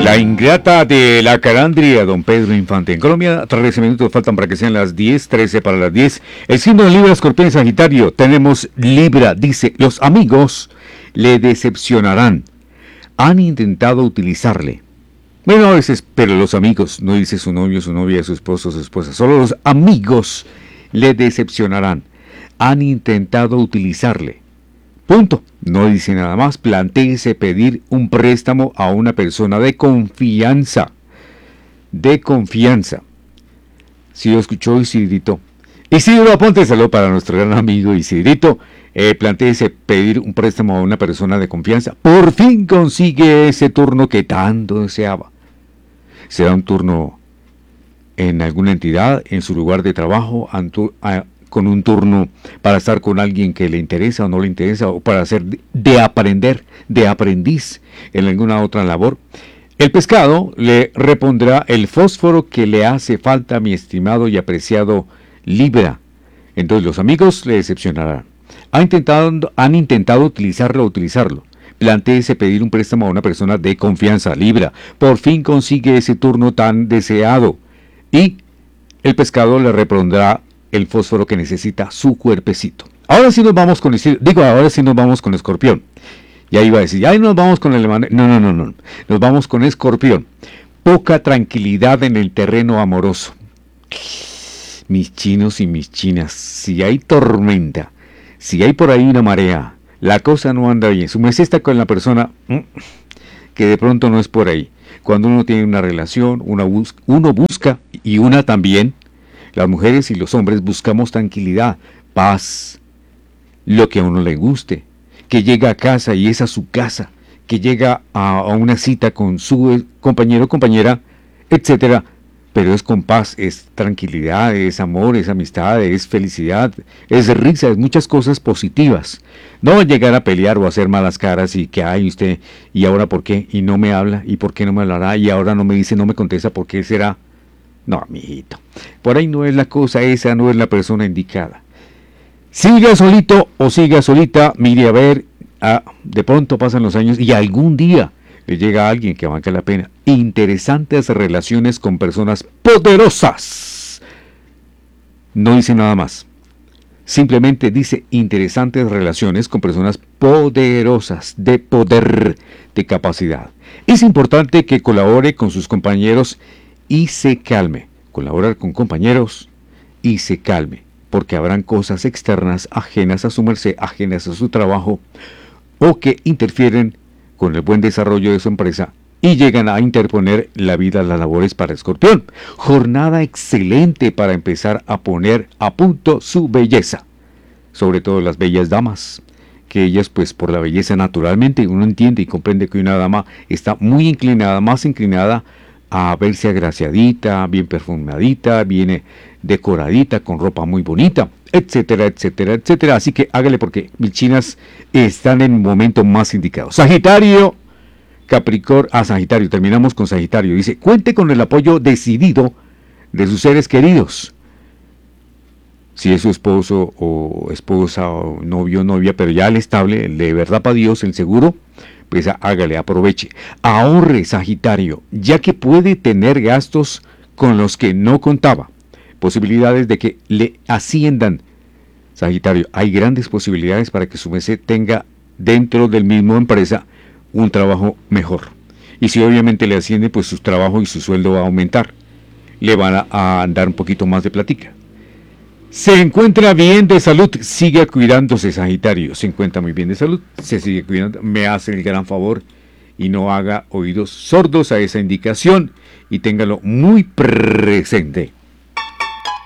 La ingrata de la calandria, don Pedro Infante. En Colombia, 13 minutos faltan para que sean las 10, 13 para las 10. El signo de Libra, Escorpión y Sagitario. Tenemos Libra, dice, los amigos le decepcionarán. Han intentado utilizarle. Bueno, a veces, pero los amigos, no dice su novio, su novia, su esposo, su esposa. Solo los amigos le decepcionarán. Han intentado utilizarle. Punto. No dice nada más. Plantéese pedir un préstamo a una persona de confianza. De confianza. Si lo escuchó Isidrito. Isidro, apónteselo para nuestro gran amigo Isidrito. Plantéese pedir un préstamo a una persona de confianza. Por fin consigue ese turno que tanto deseaba. Será un turno en alguna entidad, en su lugar de trabajo, con un turno para estar con alguien que le interesa o no le interesa, o para hacer de aprendiz en alguna otra labor. El pescado le repondrá el fósforo que le hace falta a mi estimado y apreciado Libra. Entonces los amigos le decepcionarán. Han intentado utilizarlo. Plantéese pedir un préstamo a una persona de confianza, Libra. Por fin consigue ese turno tan deseado. Y el pescado le repondrá el fósforo que necesita su cuerpecito. Ahora sí nos vamos con Escorpión. Ya iba a decir, ya nos vamos con el hermano. No. Nos vamos con Escorpión. Poca tranquilidad en el terreno amoroso. Mis chinos y mis chinas, si hay tormenta, si hay por ahí una marea, la cosa no anda bien. Su merced está con la persona que de pronto no es por ahí. Cuando uno tiene una relación, uno busca, y una también. Las mujeres y los hombres buscamos tranquilidad, paz, lo que a uno le guste, que llega a casa y es a su casa, que llega a una cita con su compañero o compañera, etcétera, pero es con paz, es tranquilidad, es amor, es amistad, es felicidad, es risa, es muchas cosas positivas. No llegar a pelear o a hacer malas caras y que, ay, usted, ¿y ahora por qué? Y no me habla, ¿y por qué no me hablará? Y ahora no me dice, no me contesta, ¿por qué será? No, mijito, por ahí no es la cosa, esa no es la persona indicada. Siga solito o siga solita, mire a ver, de pronto pasan los años y algún día le llega a alguien que valga la pena. Interesantes relaciones con personas poderosas. No dice nada más. Simplemente dice interesantes relaciones con personas poderosas, de poder, de capacidad. Es importante que colabore con sus compañeros y se calme. Colaborar con compañeros y se calme, porque habrán cosas externas ajenas a su merced, ajenas a su trabajo, o que interfieren con el buen desarrollo de su empresa y llegan a interponer la vida, las labores para Escorpión. Jornada excelente para empezar a poner a punto su belleza, sobre todo las bellas damas, que ellas pues por la belleza naturalmente uno entiende y comprende que una dama está muy inclinada, más inclinada a verse agraciadita, bien perfumadita, bien decoradita, con ropa muy bonita, etcétera, etcétera, etcétera. Así que hágale porque mis chinas están en el momento más indicado. Sagitario, Capricornio, Sagitario, terminamos con Sagitario. Dice, cuente con el apoyo decidido de sus seres queridos. Si es su esposo o esposa o novio o novia, pero ya el estable, de verdad para Dios, el seguro, pues hágale, aproveche. Ahorre, Sagitario, ya que puede tener gastos con los que no contaba. Posibilidades de que le asciendan. Sagitario, hay grandes posibilidades para que su merced tenga dentro del mismo empresa un trabajo mejor. Y si obviamente le asciende, pues su trabajo y su sueldo va a aumentar. Le van a dar un poquito más de platica. Se encuentra bien de salud, sigue cuidándose, Sagitario. Se encuentra muy bien de salud, se sigue cuidando. Me hace el gran favor y no haga oídos sordos a esa indicación y téngalo muy presente.